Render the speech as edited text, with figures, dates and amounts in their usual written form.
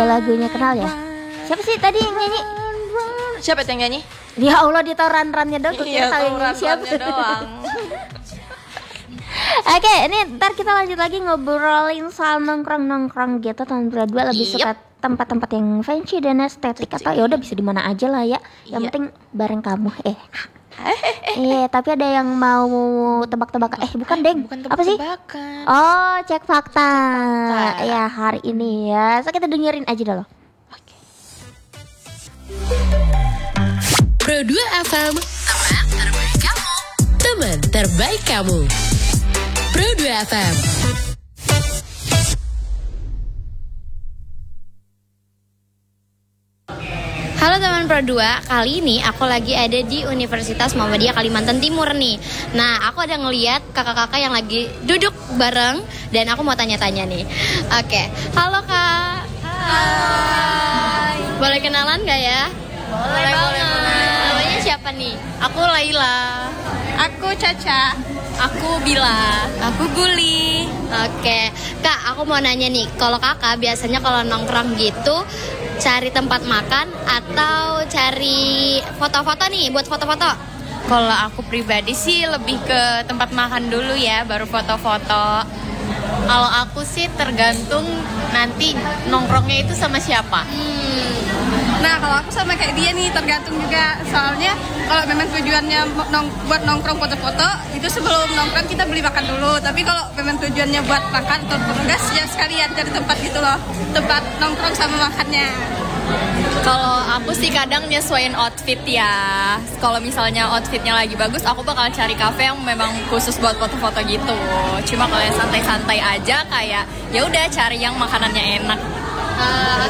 ada lagunya, kenal ya? Siapa sih tadi yang nyanyi? Siapa yang nyanyi? Ya Allah, dia tahu run-runnya doang. Iya, tahu run-runnya doang. Oke, ini ntar kita lanjut lagi ngobrolin soal nongkrong gitu. Tahun 2002 lebih suka tempat-tempat yang fancy dan estetik atau ya udah bisa di mana aja lah ya. Yang penting bareng kamu. Tapi ada yang mau tebak-tebakan. Bukan, Deng. Apa sih? Oh, cek fakta. Ya, hari ini ya. So kita dengerin aja dulu. Oke. Pro 2 FM, teman terbaik kamu. Teman terbaik kamu. Pro 2 FM. Halo teman Pro 2, kali ini aku lagi ada di Universitas Muhammadiyah Kalimantan Timur nih. Nah, aku ada ngeliat kakak-kakak yang lagi duduk bareng dan aku mau tanya-tanya nih. Oke, halo Kak. Hai. Boleh kenalan gak ya? Boleh. Namanya siapa nih? Aku Laila. Aku Caca. Aku Bila. Aku Guli. Oke, Kak, aku mau nanya nih, kalau kakak biasanya kalau nongkrong gitu cari tempat makan atau cari foto-foto nih buat foto-foto? Kalau aku pribadi sih lebih ke tempat makan dulu ya, baru foto-foto. Kalau aku sih tergantung nanti nongkrongnya itu sama siapa. Nah, kalau aku sama kayak dia nih, tergantung juga. Soalnya kalau memang tujuannya buat nongkrong foto-foto, itu sebelum nongkrong kita beli makan dulu. Tapi kalau memang tujuannya buat makan atau gas, ya sekalian cari tempat gitu loh. Tempat nongkrong sama makannya. Kalau aku sih kadang nyesuaiin outfit ya. Kalau misalnya outfitnya lagi bagus, aku bakal cari cafe yang memang khusus buat foto-foto gitu. Cuma kalau yang santai-santai aja kayak ya udah cari yang makanannya enak.